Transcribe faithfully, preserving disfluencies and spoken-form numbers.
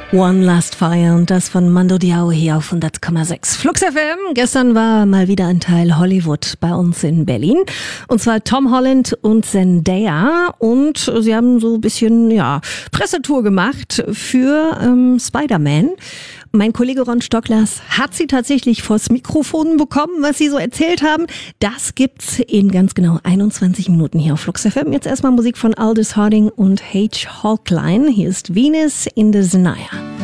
One Last Fire und das von Mando Diao hier auf hundert Komma sechs. Flux F M. Gestern war mal wieder ein Teil Hollywood bei uns in Berlin. Und zwar Tom Holland und Zendaya. Und sie haben so ein bisschen, ja, Pressetour gemacht für ähm, Spider-Man. Mein Kollege Ron Stocklers hat sie tatsächlich vors Mikrofon bekommen, was sie so erzählt haben. Das gibt's in ganz genau einundzwanzig Minuten hier auf Flux F M. Jetzt erstmal Musik von Aldous Harding und H. Hawkline. Hier ist Venus in the Zenaya.